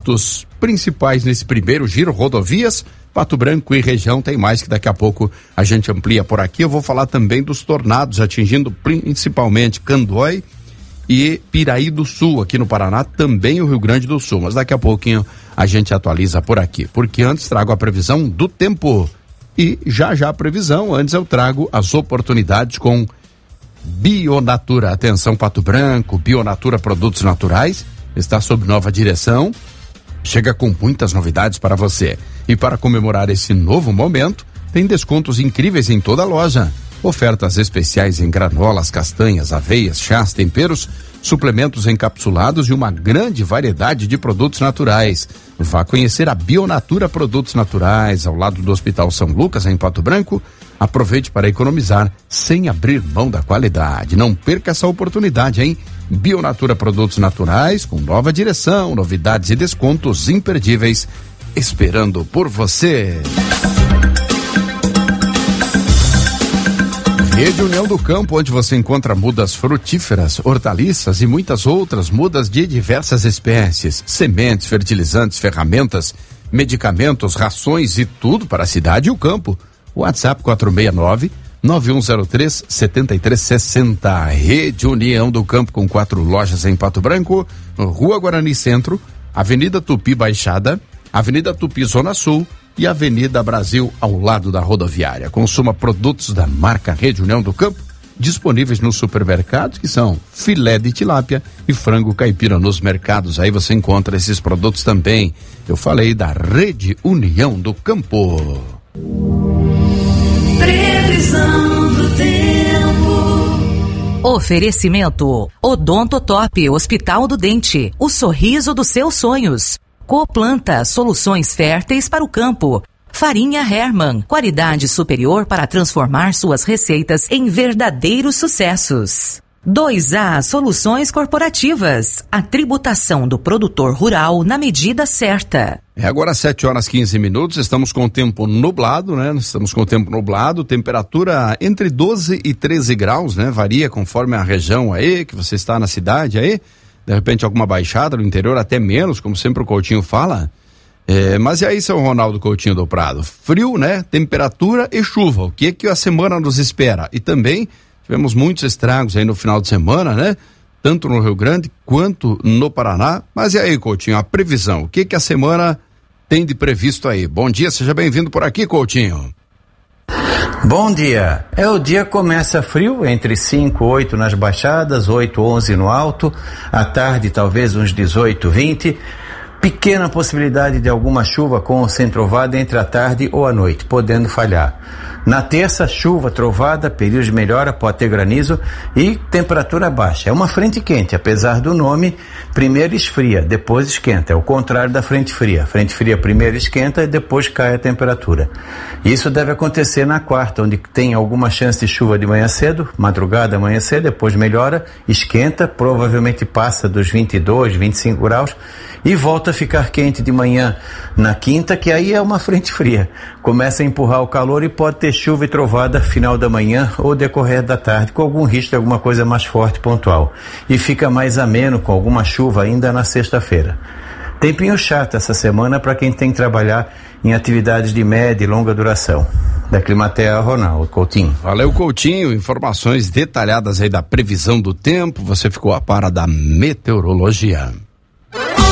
fatos principais nesse primeiro giro, rodovias, Pato Branco e região. Tem mais que daqui a pouco a gente amplia por aqui. Eu vou falar também dos tornados atingindo principalmente Candói e Piraí do Sul, aqui no Paraná, também o Rio Grande do Sul, mas daqui a pouquinho a gente atualiza por aqui, porque antes trago a previsão do tempo e já a previsão, antes eu trago as oportunidades com Bionatura. Atenção, Pato Branco, Bionatura Produtos Naturais está sob nova direção, chega com muitas novidades para você. E para comemorar esse novo momento, tem descontos incríveis em toda a loja. Ofertas especiais em granolas, castanhas, aveias, chás, temperos, suplementos encapsulados e uma grande variedade de produtos naturais. Vá conhecer a Bionatura Produtos Naturais, ao lado do Hospital São Lucas, em Pato Branco. Aproveite para economizar sem abrir mão da qualidade. Não perca essa oportunidade, hein? Bionatura Produtos Naturais, com nova direção, novidades e descontos imperdíveis, esperando por você. Rede União do Campo, onde você encontra mudas frutíferas, hortaliças e muitas outras mudas de diversas espécies, sementes, fertilizantes, ferramentas, medicamentos, rações e tudo para a cidade e o campo. WhatsApp 469-9103-7360. Rede União do Campo, com 4 lojas em Pato Branco, Rua Guarani Centro, Avenida Tupi Baixada, Avenida Tupi Zona Sul e Avenida Brasil, ao lado da rodoviária. Consuma produtos da marca Rede União do Campo, disponíveis nos supermercados, que são filé de tilápia e frango caipira nos mercados. Aí você encontra esses produtos também. Eu falei da Rede União do Campo. Previsão do tempo. Oferecimento: Odontotop Hospital do Dente, o sorriso dos seus sonhos. Coplanta, soluções férteis para o campo. Farinha Hermann, qualidade superior para transformar suas receitas em verdadeiros sucessos. 2A Soluções Corporativas, a tributação do produtor rural na medida certa. É agora 7h15, estamos com o tempo nublado, né? Estamos com o tempo nublado, temperatura entre 12 e 13 graus, né? Varia conforme a região aí, que você está na cidade aí. De repente alguma baixada no interior, até menos, como sempre o Coutinho fala. Mas e aí, seu Ronaldo Coutinho do Prado? Frio, né? Temperatura e chuva. O que a semana nos espera? E também tivemos muitos estragos aí no final de semana, né? Tanto no Rio Grande quanto no Paraná. Mas e aí, Coutinho, a previsão? O que a semana tem de previsto aí? Bom dia, seja bem-vindo por aqui, Coutinho. Bom dia. O dia começa frio, entre 5 e 8 nas baixadas, 8, 11 no alto, à tarde talvez uns 18, 20, pequena possibilidade de alguma chuva com centro-trovada entre a tarde ou a noite, podendo falhar. Na terça, chuva, trovada, período de melhora, pode ter granizo e temperatura baixa. É uma frente quente, apesar do nome, primeiro esfria, depois esquenta. É o contrário da frente fria. Frente fria primeiro esquenta e depois cai a temperatura. Isso deve acontecer na quarta, onde tem alguma chance de chuva de manhã cedo, madrugada, amanhã cedo, depois melhora, esquenta, provavelmente passa dos 22, 25 graus e volta a ficar quente de manhã na quinta, que aí é uma frente fria. Começa a empurrar o calor e pode ter chuva e trovada final da manhã ou decorrer da tarde, com algum risco de alguma coisa mais forte pontual. E fica mais ameno com alguma chuva ainda na sexta-feira. Tempinho chato essa semana para quem tem que trabalhar em atividades de média e longa duração. Da Climatea, Ronaldo Coutinho. Valeu, Coutinho. Informações detalhadas aí da previsão do tempo. Você ficou a par da meteorologia.